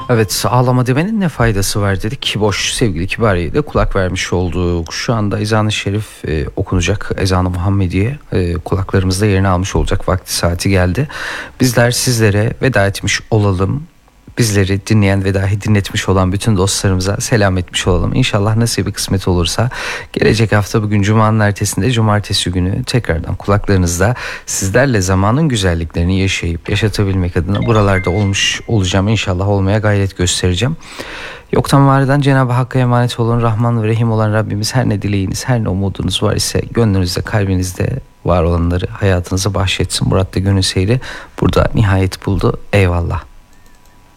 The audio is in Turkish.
Evet, ağlama demenin ne faydası var dedik ki boş sevgili Kibariye'ye de kulak vermiş olduk. Şu anda ezan-ı şerif okunacak, ezan-ı Muhammediye kulaklarımızda yerini almış olacak, vakti saati geldi. Bizler sizlere veda etmiş olalım. Bizleri dinleyen ve dahi dinletmiş olan bütün dostlarımıza selam etmiş olalım. İnşallah nasibi kısmet olursa gelecek hafta, bugün Cuma'nın ertesinde cumartesi günü tekrardan kulaklarınızda sizlerle zamanın güzelliklerini yaşayıp yaşatabilmek adına buralarda olmuş olacağım. İnşallah olmaya gayret göstereceğim. Yoktan vardan Cenab-ı Hakk'a emanet olun. Rahman ve Rahim olan Rabbimiz her ne dileğiniz, her ne umudunuz var ise gönlünüzde, kalbinizde var olanları hayatınıza bahşetsin. Murat da gönül seyri burada nihayet buldu. Eyvallah.